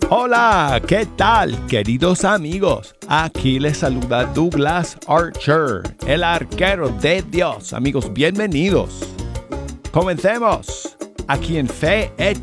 Hola, ¿qué tal, queridos amigos? Aquí les saluda Douglas Archer, el arquero de Dios. Amigos, bienvenidos. Comencemos aquí en Fe